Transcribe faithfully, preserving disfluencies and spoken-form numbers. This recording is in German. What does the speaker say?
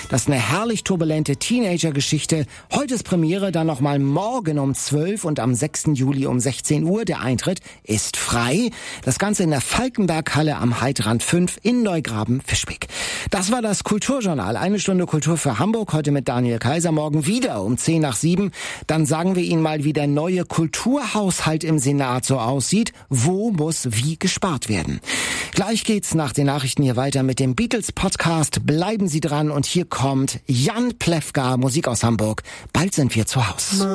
Das ist eine herrlich turbulente Teenager-Geschichte. Heute ist Premiere, dann nochmal morgen um zwölf und am sechsten Juli um sechzehn Uhr. Der Eintritt ist frei. Das Ganze in der Falkenberghalle am Heidrand fünf in Neugraben-Fischbeck. Das war das Kulturjournal. Eine Stunde Kultur für Hamburg. Heute mit Daniel Kaiser. Morgen wieder um zehn nach sieben. Dann sagen wir Ihnen mal, wie der neue Kulturhaushalt im Senat so aussieht. Wo muss wie gespart werden? Gleich geht's nach den Nachrichten hier weiter mit dem Beatles-Podcast. Bleiben Sie dran und hier kommt Jan Plewka, Musik aus Hamburg. Bald sind wir zu Hause.